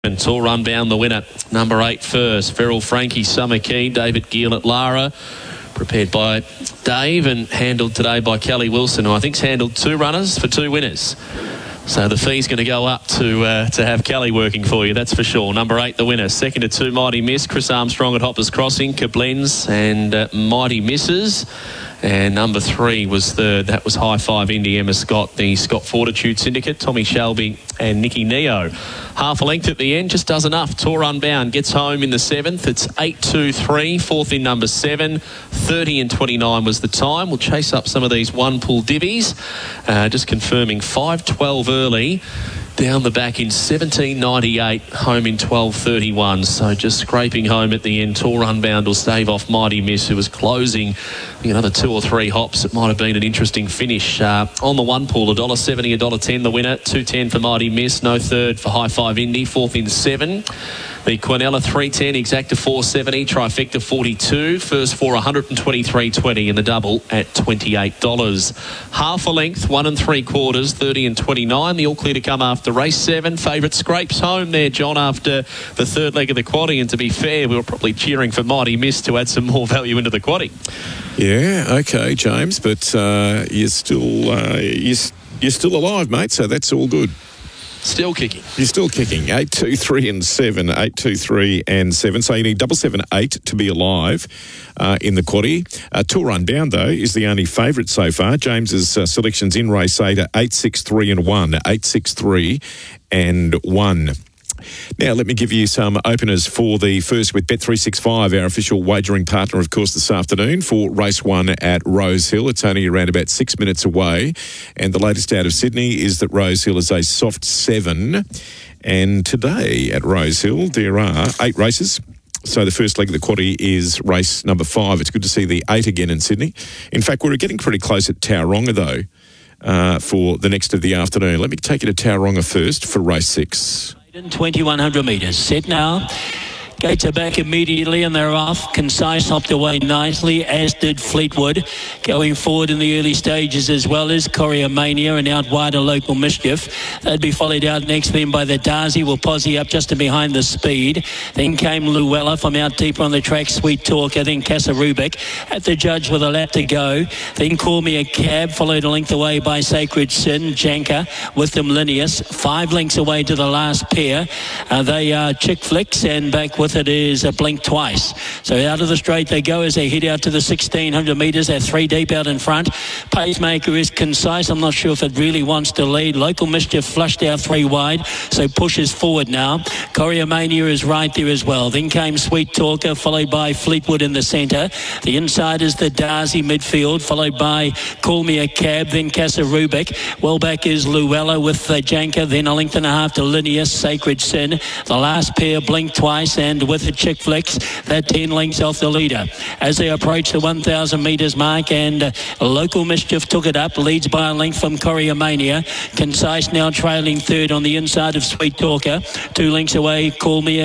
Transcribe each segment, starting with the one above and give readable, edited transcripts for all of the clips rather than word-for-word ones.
And Tour Unbound, the winner. Number 8 first. Feral Frankie, Summer Keen, David Gill at Lara. Prepared by Dave and handled today by Kelly Wilson, who I think's handled 2 runners for 2 winners. So the fee's going to go up to have Kelly working for you, that's for sure. Number 8, the winner. Second to 2, Mighty Miss. Chris Armstrong at Hoppers Crossing. Kablens and Mighty Misses. And number 3 was third. That was High Five Indy, Emma Scott, the Scott Fortitude Syndicate, Tommy Shelby and Nikki Neo. Half a length at the end, just does enough. Tour Unbound gets home in the 7th. It's 8.23, fourth in number 7. 30 and 29 was the time. We'll chase up some of these one-pull divvies. Just confirming 5.12 early. Down the back in 17.98, home in 12.31. So just scraping home at the end. Tour Unbound will stave off Mighty Miss, who was closing another 2 or 3 hops. It might have been an interesting finish. On the one pool, $1.70, $1.10 the winner. 2.10 for Mighty Miss. No third for High Five Indy. Fourth in 7. The Quinella 3.10, Exacta 4.70, Trifecta 42. First 4, 123.20 and the double at $28. Half a length, 1 3/4, 30 and 29. The all clear to come after race 7. Favourite scrapes home there, John, after the third leg of the quaddie. And to be fair, we were probably cheering for Mighty Miss to add some more value into the quaddie. Yeah, okay, James, but you're still alive, mate. So that's all good. Still kicking. You're still kicking. 8, 2, 3 and 7. 8, 2, 3 and 7. So you need 778 to be alive in the quaddie. Tour Unbound, though, is the only favourite so far. James's selections in race 8 are 8, 6, 3 and 1. 8, 6, 3 and 1. Now, let me give you some openers for the first with Bet365, our official wagering partner, of course, this afternoon for race 1 at Rosehill. It's only around about 6 minutes away. And the latest out of Sydney is that Rosehill is a soft 7. And today at Rosehill, there are 8 races. So the first leg of the quaddie is race number 5. It's good to see the 8 again in Sydney. In fact, we're getting pretty close at Tauranga, though, for the next of the afternoon. Let me take you to Tauranga first for race 6. 2,100 metres. Set now. Gates are back immediately and they're off. Concise hopped away nicely, as did Fleetwood. Going forward in the early stages as well as Mania and out wider Local Mischief. They'd be followed out next then by the Darcy. Will posse up just behind the speed. Then came Luella from out deeper on the track, Sweet Talker. Then Casa Rubik at the judge with a lap to go. Then Call Me a Cab, followed a length away by Sacred Sin. Janka with them Linnaeus. 5 lengths away to the last pair. They are Chick Flicks, and back with it is a Blink Twice. So out of the straight they go as they head out to the 1,600 metres. They're 3 deep out in front. Pacemaker is Concise. I'm not sure if it really wants to lead. Local Mischief flushed out 3 wide, so pushes forward now. Mania is right there as well. Then came Sweet Talker, followed by Fleetwood in the centre. The inside is the Darcy midfield, followed by Call Me a Cab, then Casa Rubik. Well back is Luella with Janka, then a length and a half to Linnaeus, Sacred Sin. The last pair, Blink Twice, and with the Chick Flicks, that 10 lengths off the leader. As they approach the 1,000 metres mark, and Local Mischief took it up, leads by a length from Mania. Concise now trailing third on the inside of Sweet Talker. 2 lengths away, Call Me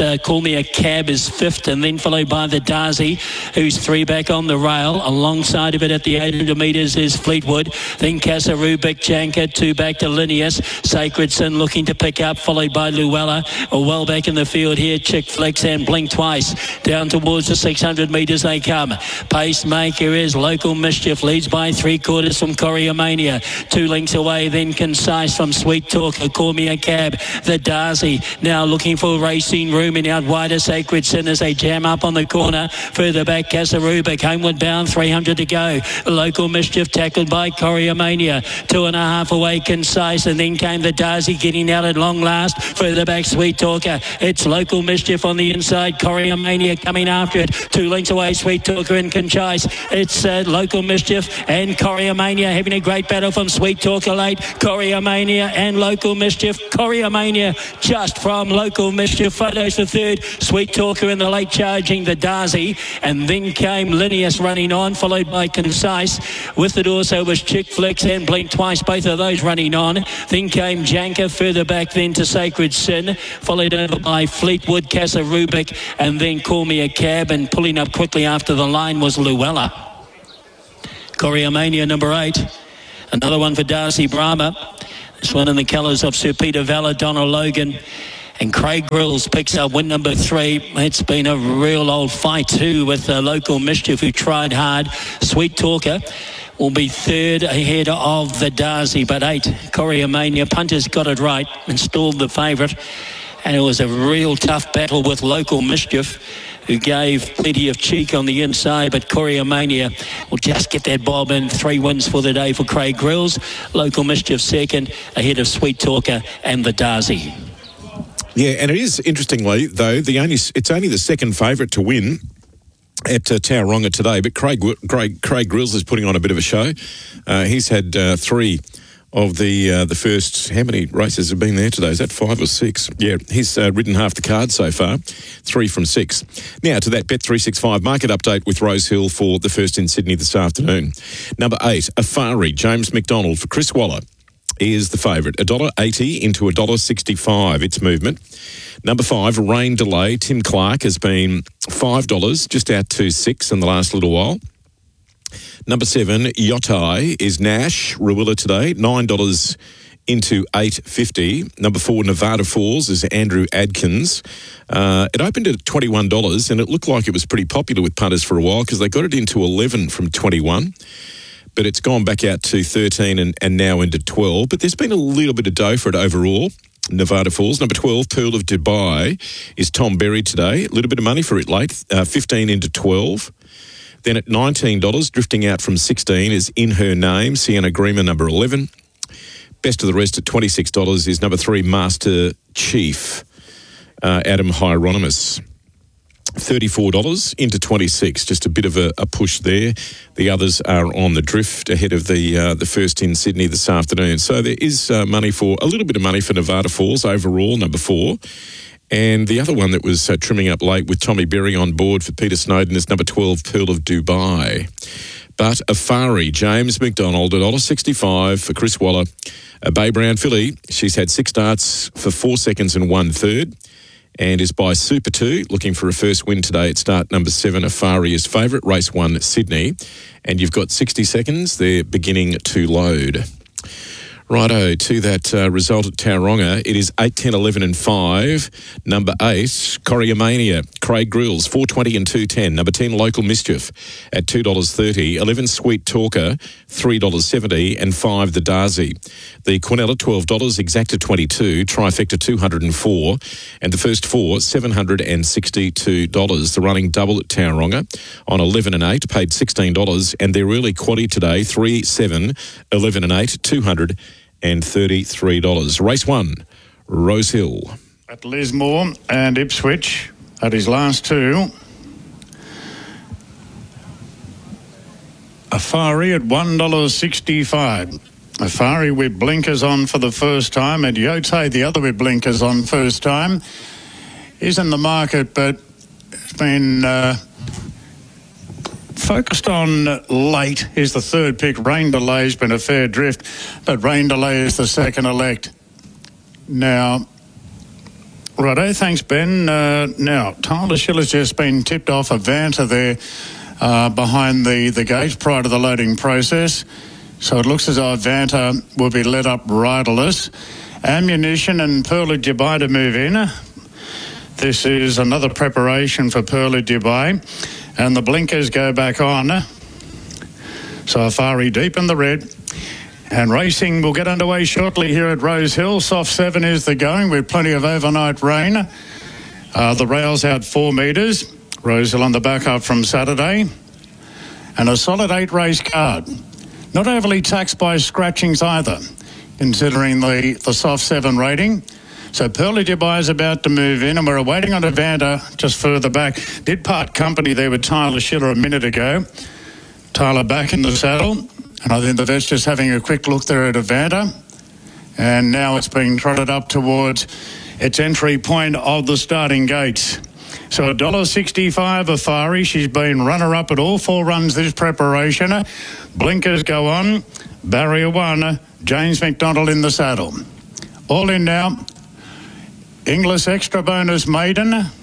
a Cab is 5th, and then followed by the Darcy, who's 3 back on the rail. Alongside of it at the 800 metres is Fleetwood. Then Casa Rubik, Janka, 2 back to Linnaeus. Sacred Sin looking to pick up, followed by Luella. Well back in the field here, Chick Flicks and Blink Twice. Down towards the 600 metres they come. Pacemaker is Local Mischief, leads by 3/4 from Mania. 2 lengths away, then Concise from Sweet Talker. Call Me a Cab. The Darcy now looking for racing room in out wider Sacred Sin as they jam up on the corner. Further back, Casa Rubik, homeward bound, 300 to go. Local Mischief tackled by Mania. 2.5 away, Concise, and then came the Darcy getting out at long last. Further back, Sweet Talker. It's Local Mischief on the inside. Mania coming after it. 2 lengths away, Sweet Talker and Concise. It's Local Mischief and Mania having a great battle from Sweet Talker late. Mania and Local Mischief. Mania just from Local Mischief. Photos for third. Sweet Talker in the late charging the Darcy. And then came Linnaeus running on, followed by Concise. With it also was Chick Flicks and Blink Twice, both of those running on. Then came Janka, further back then to Sacred Sin, followed over by Fleetwood, Casa Rubik, and then Call Me a Cab, and pulling up quickly after the line was Luella. Mania number 8. Another one for Darcy Brahma. This one in the colours of Sir Peter Valla, Donna Logan, And Craig Grills picks up win number 3. It's been a real old fight too with Local Mischief, who tried hard. Sweet Talker will be third ahead of the Darcy, but 8, Coriamania. Punters got it right, installed the favourite, and it was a real tough battle with Local Mischief, who gave plenty of cheek on the inside, but Coriamania will just get that bob in. 3 wins for the day for Craig Grills. Local Mischief second, ahead of Sweet Talker and the Darcy. Yeah, and it is, interestingly, though, it's only the second favourite to win at Tauranga today, but Craig Grills is putting on a bit of a show. He's had 3 of the first, how many races have been there today? Is that 5 or 6? Yeah, he's ridden half the card so far, 3 from 6. Now to that Bet365 market update with Rosehill for the first in Sydney this afternoon. Number 8, Afari, James McDonald for Chris Waller is the favourite. $1.80 into $1.65, its movement. Number 5, Rain Delay, Tim Clark has been $5, just out to 6 in the last little while. Number 7, Yotai is Nash, Rawilla today, $9 into $8.50. Number 4, Nevada Falls is Andrew Adkins. It opened at $21 and it looked like it was pretty popular with punters for a while because they got it into 11 from 21. But it's gone back out to 13 and now into 12. But there's been a little bit of dough for it overall. Nevada Falls. Number 12, Pearl of Dubai, is Tom Berry today. A little bit of money for it late, 15 into 12. Then at $19, drifting out from 16, is In Her Name, Sienna Grima, number 11. Best of the rest at $26 is number 3, Master Chief, Adam Hieronymus. $34 into 26, just a bit of a push there. The others are on the drift ahead of the first in Sydney this afternoon. So there is a little bit of money for Nevada Falls overall, number 4. And the other one that was trimming up late with Tommy Berry on board for Peter Snowden is number 12, Pearl of Dubai. But Afari, James McDonald, $1.65 for Chris Waller. A Bay Brown filly, she's had 6 starts for 4 seconds and 1/3. And is by Super 2, looking for a first win today at start number 7. Afari is favourite, race 1, Sydney. And you've got 60 seconds. They're beginning to load. Righto, to that result at Tauranga, it is 8, 10, 11 and 5. Number 8, Coriamania, Craig Grills, 4.20 and 2.10. Number 10, Local Mischief at $2.30. 11, Sweet Talker, $3.70. And 5, the Darcy. The Quinella, $12, Exacta, $22. Trifecta, $204. And the first 4, $762. The running double at Tauranga on 11 and 8, paid $16. And their early quaddie today, 3, 7, 11 and 8, $233. Race 1, Rosehill. At Lismore and Ipswich at his last 2. Afari at $1.65. Afari with blinkers on for the first time, and Yote, the other with blinkers on first time, is in the market, but it's been focused on late. Is the third pick. Rain Delay's been a fair drift, but Rain Delay is the second elect. Now, righto, thanks, Ben. Now, Tyler Schiller's just been tipped off a Vanta there behind the gate prior to the loading process. So it looks as though Vanta will be let up riderless. Ammunition and Pearl of Dubai to move in. This is another preparation for Pearl of Dubai. And the blinkers go back on. So Afari deep in the red. And racing will get underway shortly here at Rosehill. Soft 7 is the going with plenty of overnight rain. The rails out 4 metres. Rosehill on the back up from Saturday. And a solid 8 race card. Not overly taxed by scratchings either, considering the soft 7 rating. So Pearl of Dubai is about to move in, and we're waiting on Evander just further back. Did part company there with Tyler Schiller a minute ago. Tyler back in the saddle, and I think the vet's just having a quick look there at Evander. And now it's being trotted up towards its entry point of the starting gates. So $1.65 Afari. She's been runner-up at all 4 runs this preparation. Blinkers go on. Barrier 1, James McDonald in the saddle. All in now. Inglis Extra Bonus Maiden,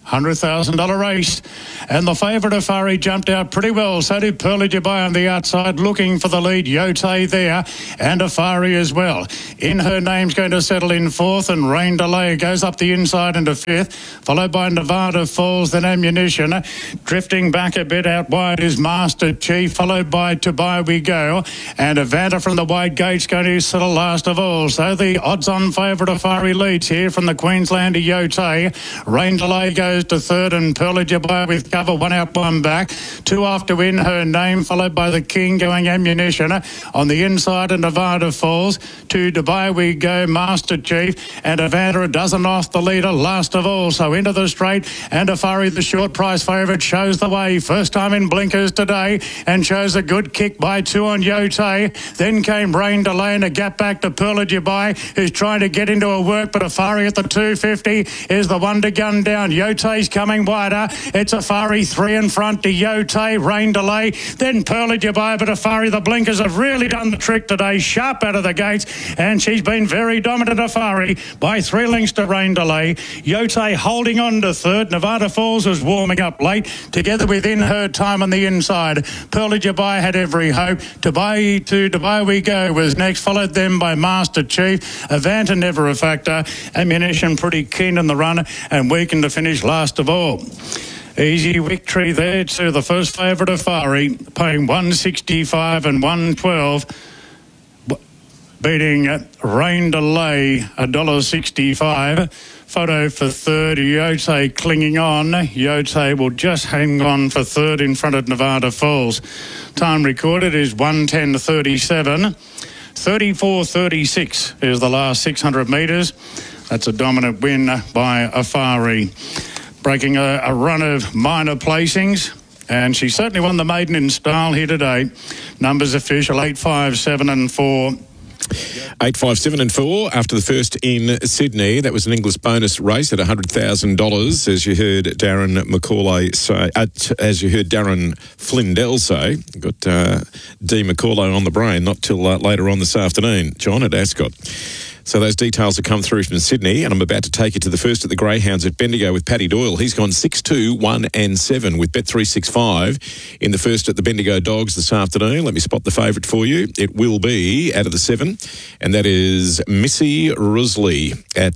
$100,000 race. And the favourite Afari jumped out pretty well. So did Pearly Dubai on the outside, looking for the lead. Yote there, and Afari as well. In Her Name's going to settle in fourth, and Rain Delay goes up the inside into fifth, followed by Nevada Falls, then Ammunition. Drifting back a bit out wide is Master Chief, followed by To Buy We Go, and Avanta from the wide gates going to settle last of all. So the odds-on favourite Afari leads here from the Queenslander Yote. Rain Delay goes to third, and Pearly Dubai with cover, one out, one back. Two off to In Her Name, followed by the King going Ammunition. On the inside, and Nevada Falls. To Dubai We Go, Master Chief, and Avanta a dozen off the leader, last of all. So into the straight, and Afari, the short price favourite, shows the way. First time in blinkers today, and shows a good kick by two on Yote. Then came Rain Delay, and a gap back to Pearly Dubai, who's trying to get into a work, but Afari at the 250 is the one to gun down. Yote's coming wider. It's Afari three in front to Yote, Rain Delay, then Pearly Dubai, but Afari, the blinkers have really done the trick today, sharp out of the gates, and she's been very dominant, Afari, by 3 lengths to Rain Delay. Yote holding on to third. Nevada Falls was warming up late, together with In Her Time on the inside. Pearly Dubai had every hope. To Dubai We Go was next, followed then by Master Chief. Avanta never a factor. Ammunition pretty keen in the run, and Weekend to finish last of all. Easy victory there to the first favourite Afari, paying 165 and 112. Beating Rain Delay, $1.65. Photo for third, Yote clinging on. Yote will just hang on for third in front of Nevada Falls. Time recorded is 1:10:37. 34:36 is the last 600 metres. That's a dominant win by Afari. Breaking a run of minor placings. And she certainly won the maiden in style here today. Numbers official, 8, 5, 7 and 4. 8, 5, 7 and 4 after the first in Sydney. That was an English bonus race at $100,000, as you heard Darren McCauley say, as you heard Darren Flindell say. Got D. McCauley on the brain, not till later on this afternoon, John, at Ascot. So those details have come through from Sydney, and I'm about to take you to the first at the Greyhounds at Bendigo with Paddy Doyle. He's gone 6, 2, 1 and 7 with Bet365 in the first at the Bendigo Dogs this afternoon. Let me spot the favourite for you. It will be out of the 7, and that is Missy Rusley at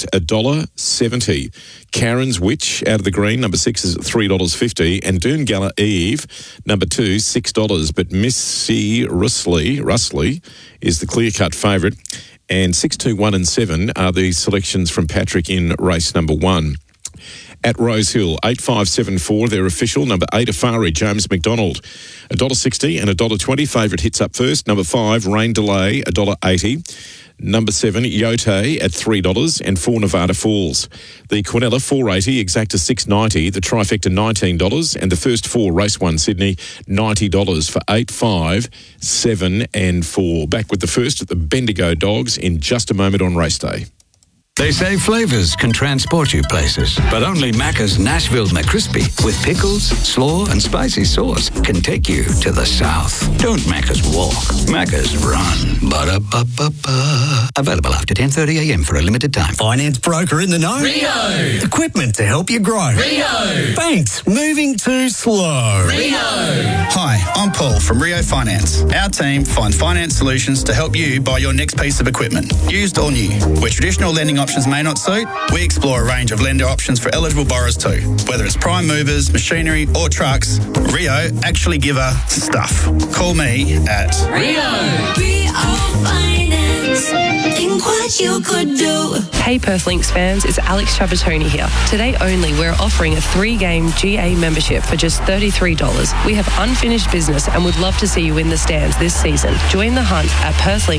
$1.70. Karen's Witch out of the green, number 6 is at $3.50, and Doongala Eve, number 2, $6. But Missy Rusley is the clear-cut favourite. And 6, 2, 1 and 7 are the selections from Patrick in race number 1. At Rosehill, 8, 5, 7, 4, their official. Number 8, Afari, James McDonald, $1.60 and $1.20. Favourite hits up first. Number 5, Rain Delay, $1.80. Number 7, Yote at $3 and 4 Nevada Falls. The Quinella, $4.80, Exacta $6.90, the Trifecta $19 and the first 4, Race 1 Sydney, $90 for 8, 5, 7 and 4. Back with the first at the Bendigo Dogs in just a moment on race day. They say flavours can transport you places, but only Macca's Nashville McCrispy with pickles, slaw and spicy sauce can take you to the south. Don't Macca's walk, Macca's run. Ba-da-ba-ba-ba. Available after 10:30am for a limited time. Finance broker in the know. Rio. Equipment to help you grow. Rio. Banks moving too slow. Rio. Hi, I'm Paul from Rio Finance. Our team finds finance solutions to help you buy your next piece of equipment, used or new. Where traditional lending options may not suit, we explore a range of lender options for eligible borrowers too. Whether it's prime movers, machinery or trucks, Rio actually give her stuff. Call me at Rio. Rio Finance. Think what you could do. Hey Perth Lynx fans, it's Alex Trapattoni here. Today only, we're offering a 3-game GA membership for just $33. We have unfinished business and would love to see you in the stands this season. Join the hunt at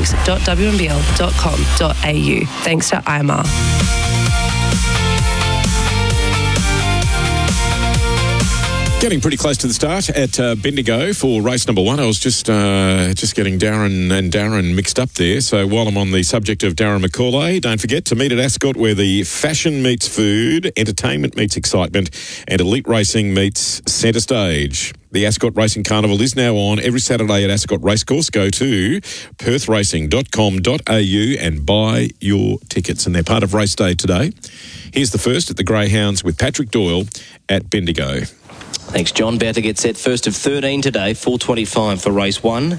perthlinks.wnbl.com.au. Thanks to IMAR. Getting pretty close to the start at Bendigo for race number 1. I was just getting Darren mixed up there. So while I'm on the subject of Darren McCauley, don't forget to meet at Ascot, where the fashion meets food, entertainment meets excitement, and elite racing meets centre stage. The Ascot Racing Carnival is now on every Saturday at Ascot Racecourse. Go to perthracing.com.au and buy your tickets. And they're part of race day today. Here's the first at the Greyhounds with Patrick Doyle at Bendigo. Thanks, John. About to get set. First of 13 today, 4:25 for race 1.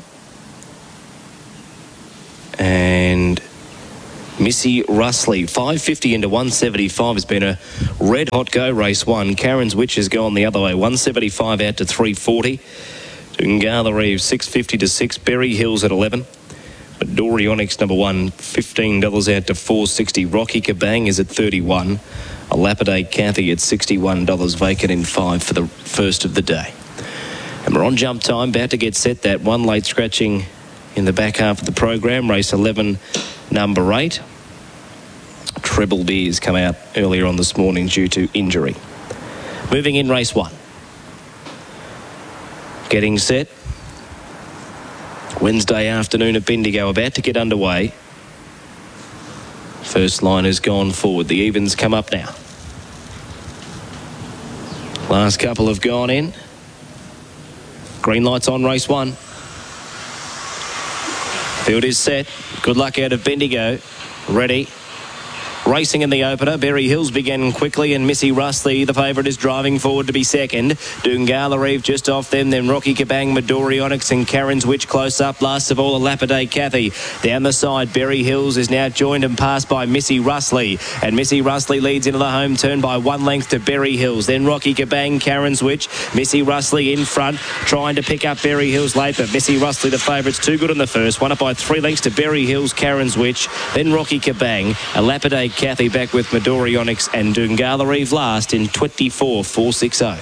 And Missy Russley, 550 into 175 has been a red hot go, race 1. Karen's Witch has gone the other way, 175 out to 340. Dungala Reeve, 650 to 6. Berry Hills at 11. Dory Onyx, number 1, $15 out to 460. Rocky Kabang is at 31. A Lapidate Kathy at $61, vacant in 5 for the first of the day. And we're on jump time, about to get set. That one late scratching in the back half of the program. Race 11, number 8. Treble Beers come out earlier on this morning due to injury. Moving in race 1. Getting set. Wednesday afternoon at Bendigo, about to get underway. First line has gone forward. The evens come up now. Last couple have gone in. Green lights on race 1. Field is set. Good luck out of Bendigo. Ready. Racing in the opener. Berry Hills began quickly, and Missy Russley, the favourite, is driving forward to be second. Dungala Reeve just off them, then Rocky Kabang, Midori Onyx and Karen's Witch close up. Last of all, a Lapidate Kathy. Down the side, Berry Hills is now joined and passed by Missy Russley. And Missy Russley leads into the home turn by 1 length to Berry Hills. Then Rocky Kabang, Karen's Witch. Missy Russley in front, trying to pick up Berry Hills late, but Missy Russley, the favourite's too good in the first. Won up by 3 lengths to Berry Hills, Karen's Witch. Then Rocky Kabang, a Lapidate Kathy back with Midori Onyx and Dungala Reeve last in 24.460.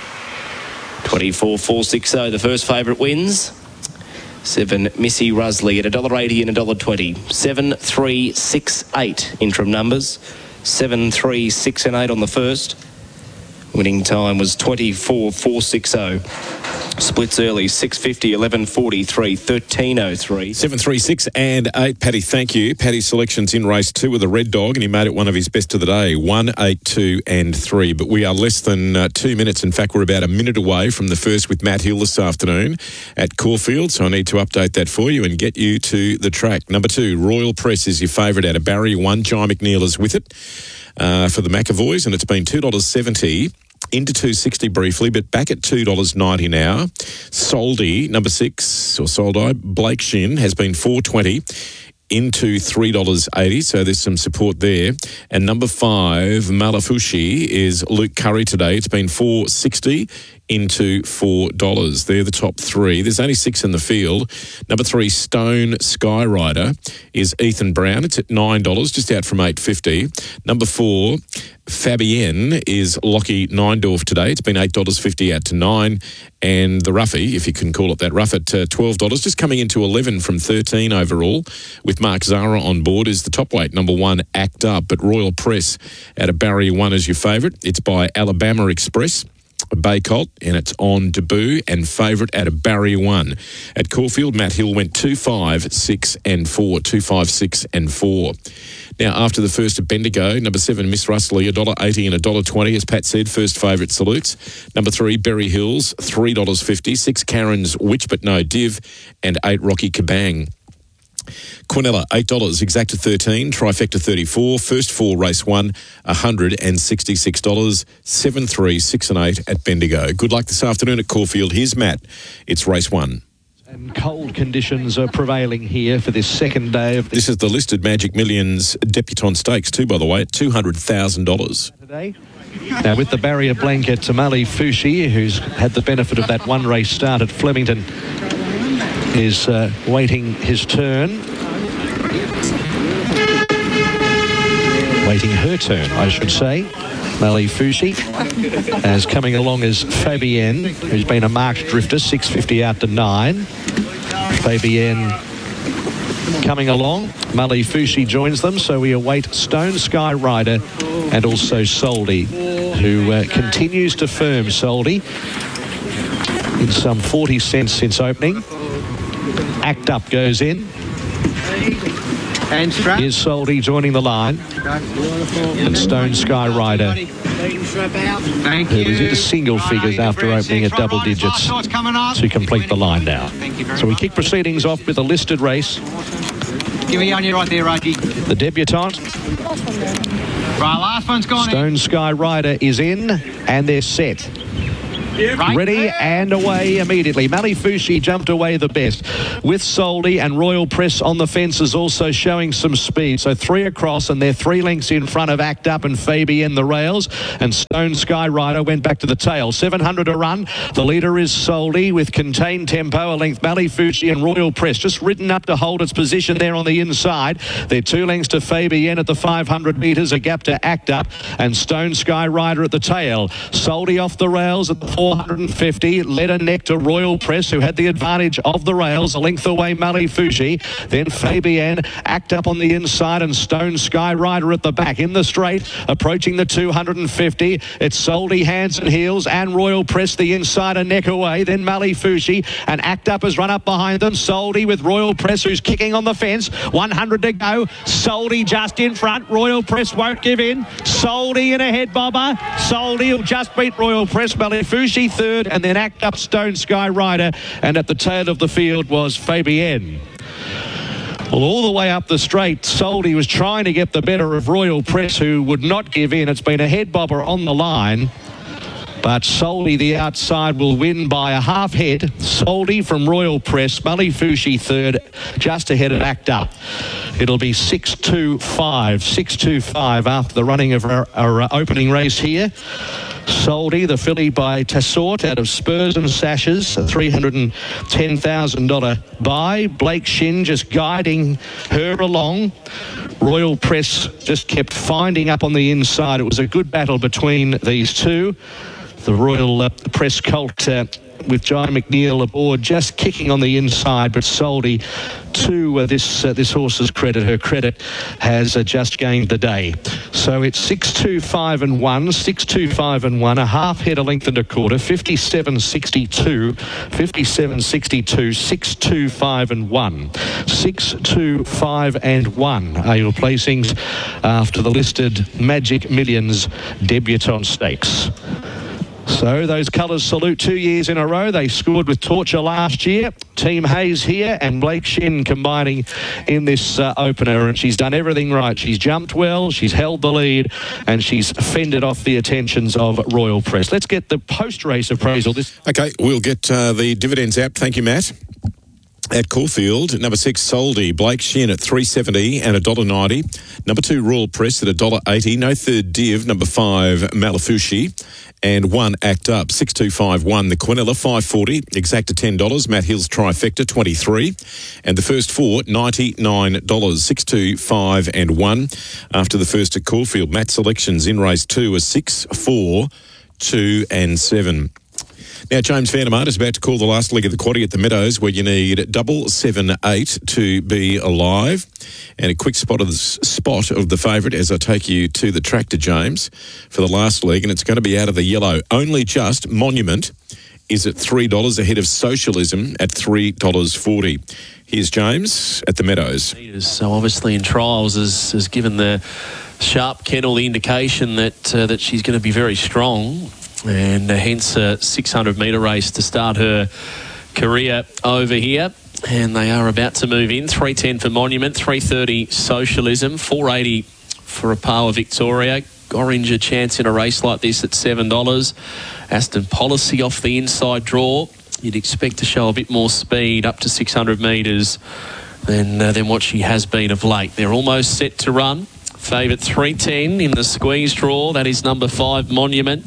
24.460, the first favourite wins. 7 Missy Russley at $1.80 and $1.20. 7, 3, 6, 8 interim numbers. 7, 3, 6 and 8 on the first. Winning time was 24.460. Splits early, 6:50, 11:43, 13:03. 7, 3, 6 and 8. Paddy, thank you. Paddy's selection's in race 2 with a red dog, and he made it one of his best of the day. 1, 8, 2 and 3. But we are less than 2 minutes. In fact, we're about a minute away from the first with Matt Hill this afternoon at Caulfield. So I need to update that for you and get you to the track. Number 2, Royal Press is your favourite out of Barrier 1. Jai McNeil is with it for the McAvoys, and it's been $2.70. Into $2.60 briefly, but back at $2.90 now. Soldi, number 6, or Soldi, Blake Shin, has been $4.20 into $3.80, so there's some support there. And number 5, Malafushi, is Luke Curry today. It's been $4.60 into $4. They're the top 3. There's only 6 in the field. Number 3, Stone Skyrider, is Ethan Brown. It's at $9, just out from $8.50. Number 4, Fabienne, is Lockie Neindorf today. It's been $8.50 out to $9. And the roughie, if you can call it that, rough at $12, just coming into 11 from 13 overall, with Mark Zara on board, is the top weight. Number 1, Act Up. But Royal Press out of Barrier 1 is your favourite. It's by Alabama Express, Bay Colt, and it's on debut and favourite out of Barrier 1. At Caulfield, Matt Hill went 2, 5, 6 and 4. 2, 5, 6 and 4. Now, after the first of Bendigo, number 7, Miss Russley, $1.80 and $1.20. As Pat said, first favourite salutes. Number 3, Berry Hills, $3.50. 6, Karen's Witch But No Div, and 8, Rocky Kabang. Quinella, $8, Exacta 13, Trifecta 34, first 4, race 1, $166, 7, 3, 6 and 8 at Bendigo. Good luck this afternoon at Caulfield. Here's Matt. It's race 1. And cold conditions are prevailing here for this second day of This is the listed Magic Millions Debutante Stakes too, by the way, at $200,000. Today. Now, with the barrier blanket, Tamale Fushi, who's had the benefit of that one race start at Flemington, is waiting his turn. Waiting her turn, I should say. Mali Fushi, as coming along as Fabienne, who's been a marked drifter, 6.50 out to 9. Fabienne coming along. Mali Fushi joins them, so we await Stone Sky Rider and also Soldi, who continues to firm. Soldi in some 40 cents since opening. Act Up goes in. And strap. Here's Soldy joining the line. And Stone Sky Rider, Thank who you. was into single figures after opening at double digits, to complete the line now. So we kick proceedings off with a listed race. Give me on you right there, Raji. The debutante, Right, last one's gone. Stone Sky Rider, is in, and they're set. Right. Ready and away immediately. Malifushi jumped away the best, with Soldy and Royal Press on the fences also showing some speed. So 3 across, and they're 3 lengths in front of Act Up and Fabienne the rails, and Stone Sky Rider went back to the tail. 700 a run. The leader is Soldy with Contained Tempo, a length Malifushi and Royal Press just ridden up to hold its position there on the inside. They're 2 lengths to Fabienne at the 500 metres, a gap to Act Up, and Stone Sky Rider at the tail. Soldy off the rails at the 450, led a neck to Royal Press, who had the advantage of the rails, a length away Malifushi, then Fabienne, Act Up on the inside, and Stone Sky Rider at the back. In the straight, approaching the 250, it's Soldy, hands and heels, and Royal Press the inside, a neck away, then Malifushi, and Act Up has run up behind them. Soldy with Royal Press, who's kicking on the fence, 100 to go. Soldy just in front, Royal Press won't give in. Soldy in ahead, bobber. Soldy will just beat Royal Press. Malifushi third, and then Act Up, Stone Sky Rider, and at the tail of the field was Fabienne. Well, all the way up the straight, Soldy was trying to get the better of Royal Press, who would not give in. It's been a head bobber on the line, but Soldy, the outside, will win by a half head. Soldy from Royal Press, Malifushi third, just ahead of Act Up. It'll be 6.25 after the running of our opening race here. Soldy, the filly by Tassort out of Spurs and Sashes, a $310,000 buy. Blake Shin just guiding her along. Royal Press just kept finding up on the inside. It was a good battle between these two. The Royal Press colt with Jai McNeil aboard, just kicking on the inside, but Soldy, to this horse's credit, her credit, has just gained the day. So it's 6.25 and 1, 6.25 and 1, a half head, a length and a quarter, 57.62, 57.62, 6.25 and 1, 6.25 and 1 are your placings after the listed Magic Millions debutante stakes. So those colours salute 2 years in a row. They scored with Torture last year. Team Hayes here and Blake Shin combining in this opener, and she's done everything right. She's jumped well, she's held the lead, and she's fended off the attentions of Royal Press. Let's get the post-race appraisal. Okay, we'll get the dividends app. Thank you, Matt. At Caulfield, number 6, Soldy, Blake Shin at $3.70 and $1.90. Number 2, Royal Press at $1.80. No third div, number 5, Malifushi. And 1, Act Up, 6.251. The Quinella, $5.40. Exacta, $10. Matt Hill's Trifecta, $23. And the first 4, $99. 6.25 and 1. After the first at Caulfield, Matt selections in race 2 are 6, 4, 2 and 7. Now, James Vandermart is about to call the last leg of the quaddie at the Meadows, where you need 778 to be alive. And a quick spot of the favourite as I take you to the tractor, James, for the last leg, and it's going to be out of the yellow. Only Just Monument is at $3 ahead of Socialism at $3.40. Here's James at the Meadows. So obviously in trials has given the Sharp Kennel the indication that she's going to be very strong, and hence a 600-metre race to start her career over here. And they are about to move in. 310 for Monument, 330 Socialism, 480 for Apawa Victoria. Orange a chance in a race like this at $7. Aston Policy off the inside draw. You'd expect to show a bit more speed up to 600 metres than what she has been of late. They're almost set to run. Favourite 310 in the squeeze draw. That is number 5, Monument.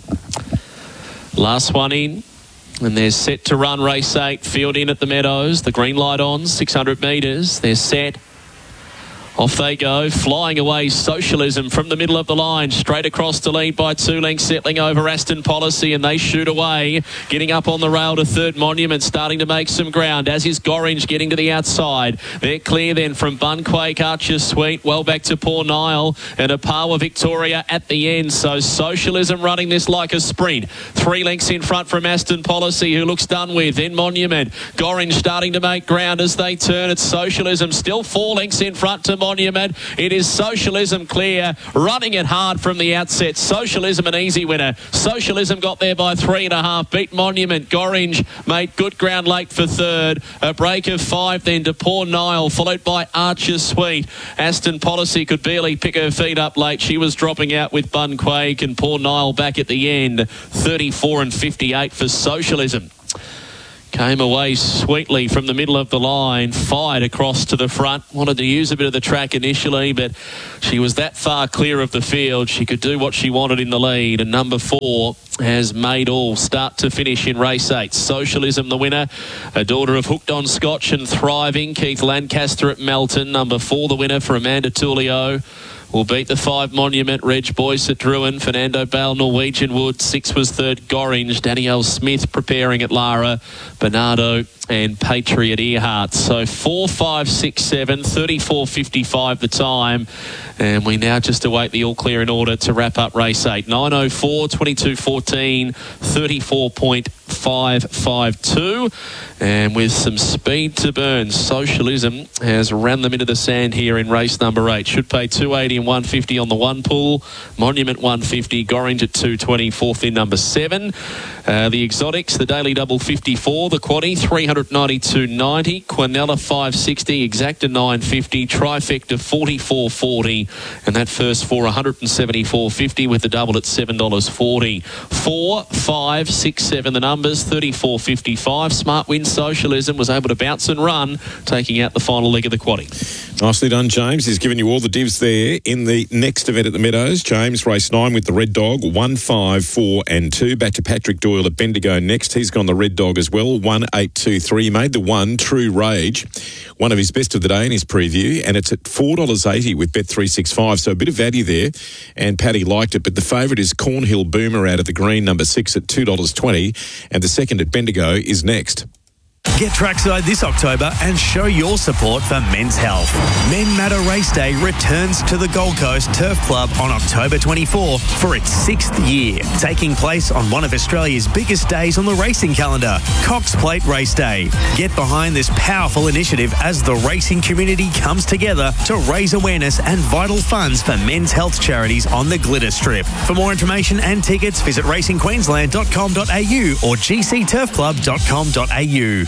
Last one in. And they're set to run race 8. Field in at the Meadows. The green light on, 600 metres. They're set. Off they go, flying away Socialism from the middle of the line, straight across to lead by 2 lengths, settling over Aston Policy, and they shoot away, getting up on the rail to third. Monument, starting to make some ground, as is Gorringe getting to the outside. They're clear then from Bunquake, Archer Sweet, well back to Poor Nile, and Apawa Victoria at the end. So Socialism running this like a sprint. 3 lengths in front from Aston Policy, who looks done with. Then Monument, Gorringe starting to make ground as they turn. It's Socialism, still 4 lengths in front to Monument. It is Socialism clear, running it hard from the outset. Socialism an easy winner. Socialism got there by 3.5. Beat Monument. Gorringe made good ground late for third. A break of 5 then to Poor Nile, followed by Archer Sweet. Aston Policy could barely pick her feet up late. She was dropping out with Bun Quake, and Poor Nile back at the end. 34 and 58 for Socialism. Came away sweetly from the middle of the line, fired across to the front. Wanted to use a bit of the track initially, but she was that far clear of the field. She could do what she wanted in the lead. And number 4 has made all start to finish in race 8. Socialism the winner. A daughter of Hooked on Scotch and Thriving. Keith Lancaster at Melton. Number 4 the winner for Amanda Tullio. Will beat the 5 Monument. Reg Boyce at Druin. Fernando Bale, Norwegian Wood. 6 was third, Gorringe. Danielle Smith preparing at Lara. Bernardo and Patriot Earhart. So 4, 5, 6, 7, 34.55 the time. And we now just await the all clear in order to wrap up race 8. 9:04, 22:14, 34.552. And with some speed to burn, Socialism has ran them into the sand here in race number 8. Should pay 280 and 150 on the 1 pool. Monument 150, Gorringe at 220, 4th in number 7. The Exotics, the Daily Double 54, the Quaddie 392.90, Quinella 560, Exacta 950, Trifecta 44.40, and that first for 174.50 with the double at $7.40. 4, 5, 6, 7 the numbers, 34.55. Smart Win Socialism was able to bounce and run, taking out the final leg of the Quaddie. Nicely done, James. He's given you all the divs there in the next event at the Meadows. James, race 9 with the Red Dog, 1, 5, 4 and 2. Back to Patrick Doyle at Bendigo next. He's gone the Red Dog as well, 1, 8, 2, 3. He made the 1, True Rage, one of his best of the day in his preview, and it's at $4.80 with Bet365, so a bit of value there, and Paddy liked it, but the favourite is Cornhill Boomer out of the green, number 6 at $2.20, and the second at Bendigo is next. Get trackside this October and show your support for men's health. Men Matter Race Day returns to the Gold Coast Turf Club on October 24 for its 6th year, taking place on one of Australia's biggest days on the racing calendar, Cox Plate Race Day. Get behind this powerful initiative as the racing community comes together to raise awareness and vital funds for men's health charities on the Glitter Strip. For more information and tickets, visit racingqueensland.com.au or gcturfclub.com.au.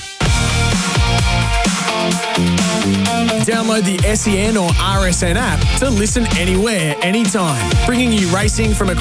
Download the SEN or RSN app to listen anywhere, anytime, bringing you racing from across